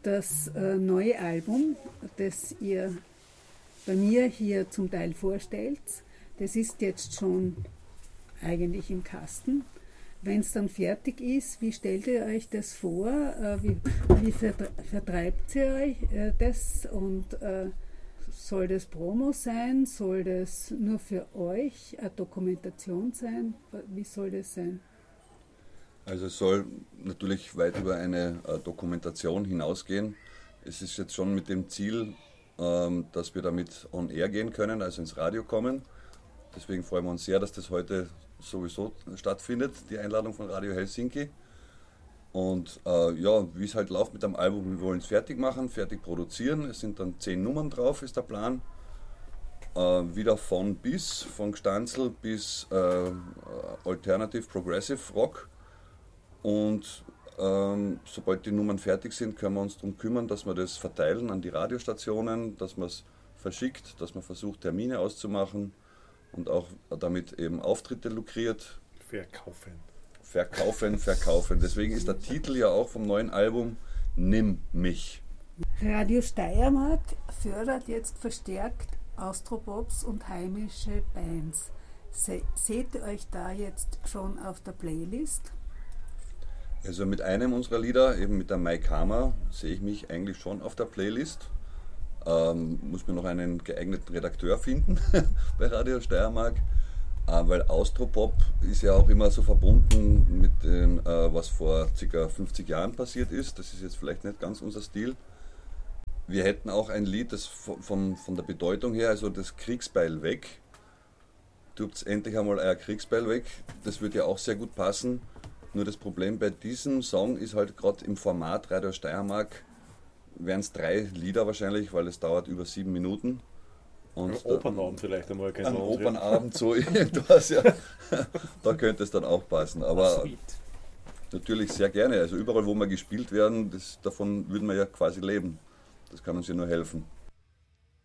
das neue Album, das ihr bei mir hier zum Teil vorstellt, das ist jetzt schon eigentlich im Kasten. Wenn es dann fertig ist, wie stellt ihr euch das vor? Wie vertreibt ihr euch das? Und soll das Promo sein? Soll das nur für euch eine Dokumentation sein? Wie soll das sein? Also es soll natürlich weit über eine Dokumentation hinausgehen. Es ist jetzt schon mit dem Ziel, dass wir damit on air gehen können, also ins Radio kommen. Deswegen freuen wir uns sehr, dass das heute sowieso stattfindet, die Einladung von Radio Helsinki. Und wie es halt läuft mit dem Album, wir wollen es fertig machen, fertig produzieren. Es sind dann 10 Nummern drauf, ist der Plan. Wieder von Gstanzl bis Alternative Progressive Rock. Und sobald die Nummern fertig sind, können wir uns darum kümmern, dass wir das verteilen an die Radiostationen, dass man es verschickt, dass man versucht, Termine auszumachen und auch damit eben Auftritte lukriert. Verkaufen. Deswegen ist der Titel ja auch vom neuen Album Nimm mich. Radio Steiermark fördert jetzt verstärkt Austropops und heimische Bands. Seht ihr euch da jetzt schon auf der Playlist? Also mit einem unserer Lieder, eben mit der Mike Hammer, sehe ich mich eigentlich schon auf der Playlist. Muss mir noch einen geeigneten Redakteur finden bei Radio Steiermark, weil Austropop ist ja auch immer so verbunden mit dem, was vor ca. 50 Jahren passiert ist. Das ist jetzt vielleicht nicht ganz unser Stil. Wir hätten auch ein Lied, das von der Bedeutung her, also das Kriegsbeil weg. Tut endlich einmal euer Kriegsbeil weg. Das würde ja auch sehr gut passen. Nur das Problem bei diesem Song ist halt gerade im Format Radio Steiermark wären es 3 Lieder wahrscheinlich, weil es dauert über 7 Minuten. Und ein Opernabend vielleicht einmal. Ein Opernabend so irgendwas, ja. Da könnte es dann auch passen. Aber natürlich sehr gerne. Also überall, wo wir gespielt werden, davon würden wir ja quasi leben. Das kann uns ja nur helfen.